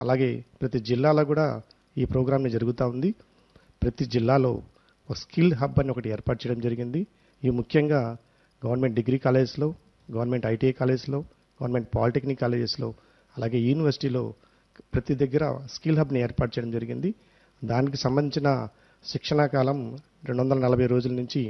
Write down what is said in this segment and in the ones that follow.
అలాగే ప్రతి జిల్లాలో కూడా ఈ ప్రోగ్రామ్ని జరుగుతూ ఉంది. ప్రతి జిల్లాలో ఒక స్కిల్ హబ్ అని ఒకటి ఏర్పాటు చేయడం జరిగింది. ఇవి ముఖ్యంగా గవర్నమెంట్ డిగ్రీ కాలేజెస్లో, గవర్నమెంట్ ఐటీఐ కాలేజెస్లో, గవర్నమెంట్ పాలిటెక్నిక్ కాలేజెస్లో, అలాగే యూనివర్సిటీలో ప్రతి దగ్గర స్కిల్ హబ్ని ఏర్పాటు చేయడం జరిగింది. దానికి సంబంధించిన శిక్షణా కాలం 240 రోజుల నుంచి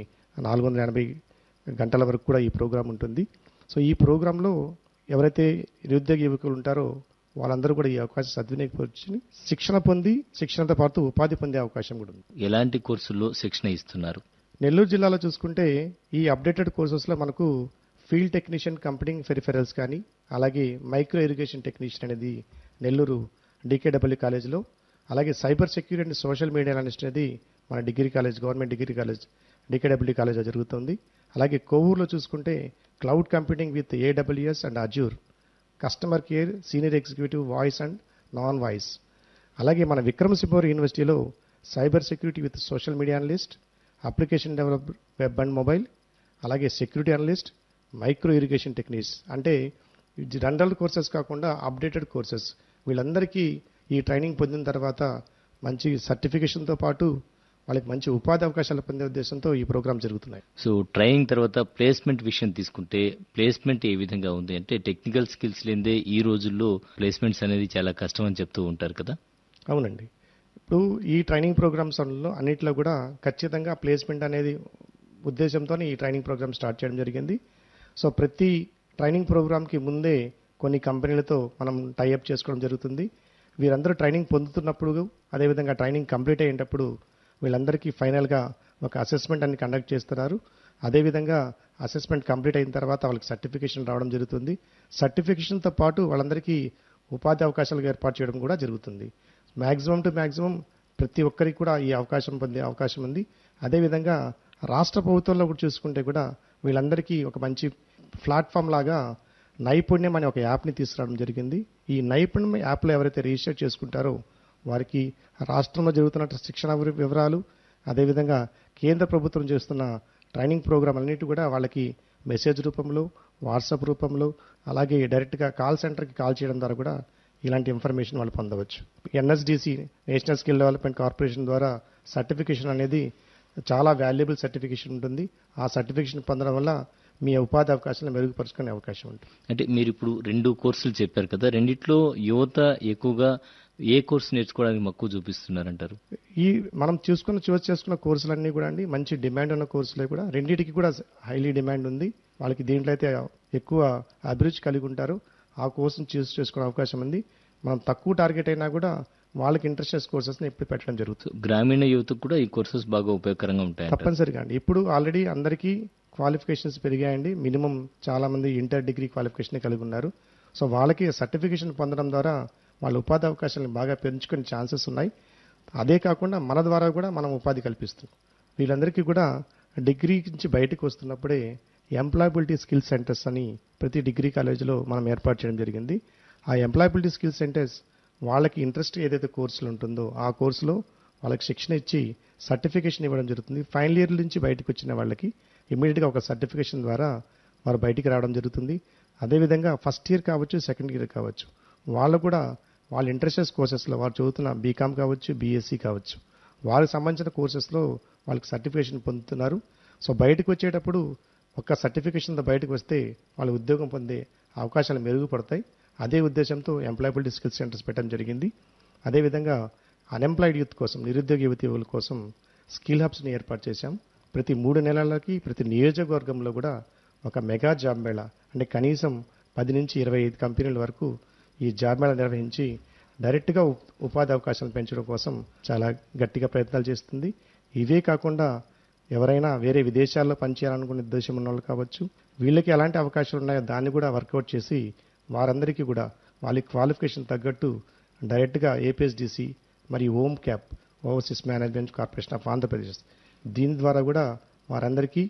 480 గంటల వరకు కూడా ఈ ప్రోగ్రాం ఉంటుంది. సో ఈ ప్రోగ్రాంలో ఎవరైతే నిరుద్యోగ యువకులు ఉంటారో వాళ్ళందరూ కూడా ఈ అవకాశం సద్వినియోగపరుచుకుని శిక్షణ పొంది శిక్షణతో పాటు ఉపాధి పొందే అవకాశం కూడా ఉంది. ఎలాంటి కోర్సుల్లో శిక్షణ ఇస్తున్నారు? నెల్లూరు జిల్లాలో చూసుకుంటే ఈ అప్డేటెడ్ కోర్సెస్లో మనకు ఫీల్డ్ టెక్నీషియన్ కంపెనీ పెరిఫెరల్స్ కానీ, అలాగే మైక్రో ఇరిగేషన్ టెక్నీషియన్ అనేది నెల్లూరు డికేడబ్ల్యూ కాలేజ్లో, అలాగే cyber security and social media analyst అనేది మన degree college, government degree college DKW కాలేజ్లో జరుగుతుంది. అలాగే కొవ్వూరులో చూసుకుంటే cloud computing with AWS and Azure, customer care, senior executive voice and non voice. అలాగే మన విక్రమసింహపురం యూనివర్సిటీలో cyber security with social media analyst, application develop web and mobile, అలాగే security analyst, micro irrigation techniques. అంటే general courses కాకుండా updated courses. వీళ్ళందరికీ ఈ training పొందిన తర్వాత మంచి సర్టిఫికేషన్తో పాటు వాళ్ళకి మంచి ఉపాధి అవకాశాలు పొందే ఉద్దేశంతో ఈ ప్రోగ్రామ్ జరుగుతున్నాయి. సో ట్రైనింగ్ తర్వాత ప్లేస్మెంట్ విషయం తీసుకుంటే ప్లేస్మెంట్ ఏ విధంగా ఉంది? అంటే టెక్నికల్ స్కిల్స్ లేదే ఈ రోజుల్లో ప్లేస్మెంట్స్ అనేది చాలా కష్టం అని చెప్తూ ఉంటారు కదా. అవునండి. ఇప్పుడు ఈ ట్రైనింగ్ ప్రోగ్రామ్స్ అన్నింటిలో కూడా ఖచ్చితంగా ప్లేస్మెంట్ అనేది ఉద్దేశంతో ఈ ట్రైనింగ్ ప్రోగ్రామ్ స్టార్ట్ చేయడం జరిగింది. సో ప్రతి ట్రైనింగ్ ప్రోగ్రామ్కి ముందే కొన్ని కంపెనీలతో మనం టైఅప్ చేసుకోవడం జరుగుతుంది. వీరందరూ ట్రైనింగ్ పొందుతున్నప్పుడు, అదేవిధంగా ట్రైనింగ్ కంప్లీట్ అయ్యేటప్పుడు వీళ్ళందరికీ ఫైనల్గా ఒక అసెస్మెంట్ అని కండక్ట్ చేస్తున్నారు. అదేవిధంగా అసెస్మెంట్ కంప్లీట్ అయిన తర్వాత వాళ్ళకి సర్టిఫికేషన్ రావడం జరుగుతుంది. సర్టిఫికేషన్తో పాటు వాళ్ళందరికీ ఉపాధి అవకాశాలు ఏర్పాటు చేయడం కూడా జరుగుతుంది. మ్యాక్సిమం ప్రతి ఒక్కరికి కూడా ఈ అవకాశం పొందే అవకాశం ఉంది. అదేవిధంగా రాష్ట్ర ప్రభుత్వంలో కూడా చూసుకుంటే కూడా వీళ్ళందరికీ ఒక మంచి ప్లాట్ఫామ్ లాగా నైపుణ్యం అనే ఒక యాప్ని తీసుకురావడం జరిగింది. ఈ నైపుణ్యం యాప్లో ఎవరైతే రిజిస్టర్ చేసుకుంటారో వారికి రాష్ట్రంలో జరుగుతున్న శిక్షణ వివరాలు, అదేవిధంగా కేంద్ర ప్రభుత్వం చేస్తున్న ట్రైనింగ్ ప్రోగ్రాం అన్నిటి కూడా వాళ్ళకి మెసేజ్ రూపంలో, వాట్సాప్ రూపంలో, అలాగే డైరెక్ట్గా కాల్ సెంటర్కి కాల్ చేయడం ద్వారా కూడా ఇలాంటి ఇన్ఫర్మేషన్ వాళ్ళు పొందవచ్చు. NSDC, national skill development corporation ద్వారా సర్టిఫికేషన్ అనేది చాలా వాల్యుబుల్ సర్టిఫికేషన్ ఉంటుంది. ఆ సర్టిఫికేషన్ పొందడం వల్ల మీ ఉపాధి అవకాశాలను మెరుగుపరుచుకునే అవకాశం ఉంటుంది. అంటే మీరు ఇప్పుడు 2 కోర్సులు చెప్పారు కదా, రెండిట్లో యువత ఎక్కువగా ఏ కోర్సు నేర్చుకోవడానికి మక్కువ చూపిస్తున్నారంటారు? ఈ మనం చూస్ చేసుకున్న కోర్సులన్నీ కూడా అండి మంచి డిమాండ్ ఉన్న కోర్సులే కూడా. రెండింటికి కూడా హైలీ డిమాండ్ ఉంది. వాళ్ళకి దీంట్లో అయితే ఎక్కువ అభిరుచి కలిగి ఉంటారు. ఆ కోర్సును చేసుకునే అవకాశం ఉంది. మనం తక్కువ టార్గెట్ అయినా కూడా వాళ్ళకి ఇంట్రెస్ట్ కోర్సెస్ని ఇప్పుడు పెట్టడం జరుగుతుంది. గ్రామీణ యువతకు కూడా ఈ కోర్సెస్ బాగా ఉపయోగకరంగా ఉంటాయి. తప్పనిసరిగా అండి. ఇప్పుడు ఆల్రెడీ అందరికీ క్వాలిఫికేషన్స్ పెరిగాయండి. మినిమం చాలామంది ఇంటర్ డిగ్రీ క్వాలిఫికేషన్ కలిగి ఉన్నారు. సో వాళ్ళకి సర్టిఫికేషన్ పొందడం ద్వారా వాళ్ళ ఉపాధి అవకాశాలను బాగా పెంచుకునే ఛాన్సెస్ ఉన్నాయి. అదే కాకుండా మన ద్వారా కూడా మనం ఉపాధి కల్పిస్తున్నాం. వీళ్ళందరికీ కూడా డిగ్రీ నుంచి బయటకు వస్తున్నప్పుడే ఎంప్లాయబిలిటీ స్కిల్ సెంటర్స్ అని ప్రతి డిగ్రీ కాలేజీలో మనం ఏర్పాటు చేయడం జరిగింది. ఆ ఎంప్లాయబిలిటీ స్కిల్ సెంటర్స్ వాళ్ళకి ఇంట్రెస్ట్ ఏదైతే కోర్సులు ఉంటుందో ఆ కోర్సులో వాళ్ళకి శిక్షణ ఇచ్చి సర్టిఫికేషన్ ఇవ్వడం జరుగుతుంది. ఫైనల్ ఇయర్ నుంచి బయటకు వచ్చిన వాళ్ళకి ఇమ్మీడియట్గా ఒక సర్టిఫికేషన్ ద్వారా వారు బయటికి రావడం జరుగుతుంది. అదేవిధంగా ఫస్ట్ ఇయర్ కావచ్చు, సెకండ్ ఇయర్ కావచ్చు, వాళ్ళు కూడా వాళ్ళ ఇంట్రెస్టెడ్ కోర్సెస్లో వారు చదువుతున్న బీకామ్ కావచ్చు, బీఎస్సీ కావచ్చు, వారికి సంబంధించిన కోర్సెస్లో వాళ్ళకి సర్టిఫికేషన్ పొందుతున్నారు. సో బయటకు వచ్చేటప్పుడు ఒక సర్టిఫికేషన్తో బయటకు వస్తే వాళ్ళ ఉద్యోగం పొందే అవకాశాలు మెరుగుపడతాయి. అదే ఉద్దేశంతో ఎంప్లాయబిలిటీ స్కిల్ సెంటర్స్ పెట్టడం జరిగింది. అదేవిధంగా అన్ఎంప్లాయిడ్ యూత్ కోసం, నిరుద్యోగ యువతీయుల కోసం స్కిల్ హబ్స్ని ఏర్పాటు చేశాం. ప్రతి 3 నెలలకి ప్రతి నియోజకవర్గంలో కూడా ఒక మెగా జాబ్ మేళా, అంటే కనీసం 10 నుంచి 25 కంపెనీల వరకు ఈ జాబ్ మేళా నిర్వహించి డైరెక్ట్గా ఉపాధి అవకాశాలు పెంచడం కోసం చాలా గట్టిగా ప్రయత్నాలు చేస్తుంది. ఇవే కాకుండా ఎవరైనా వేరే విదేశాల్లో పనిచేయాలనుకునే ఉద్దేశం ఉన్న వాళ్ళు కావచ్చు, వీళ్ళకి ఎలాంటి అవకాశాలు ఉన్నాయో దాన్ని కూడా వర్కౌట్ చేసి వారందరికీ కూడా వాళ్ళ క్వాలిఫికేషన్ తగ్గట్టు డైరెక్ట్గా ఏపీఎస్డిసి మరియు ohm cap, overseas management corporation of Andhra Pradesh, దీని ద్వారా కూడా వారందరికీ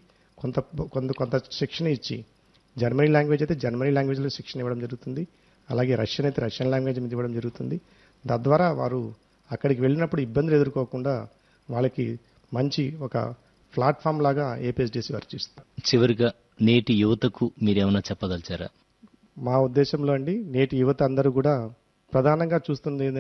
కొంత శిక్షణ ఇచ్చి, జర్మనీ లాంగ్వేజ్ అయితే జర్మనీ లాంగ్వేజ్లో శిక్షణ ఇవ్వడం జరుగుతుంది. అలాగే రష్యన్ అయితే రష్యన్ లాంగ్వేజ్ మీద ఇవ్వడం జరుగుతుంది. తద్వారా వారు అక్కడికి వెళ్ళినప్పుడు ఇబ్బందులు ఎదుర్కోకుండా వాళ్ళకి మంచి ఒక ప్లాట్ఫామ్ లాగా ఏపీఎస్డిసి వర్క్ చేస్తారు. చివరిగా నేటి యువతకు మీరేమైనా చెప్పగలిచారా? మా ఉద్దేశంలో అండి, నేటి యువత అందరూ కూడా ప్రధానంగా చూస్తుంది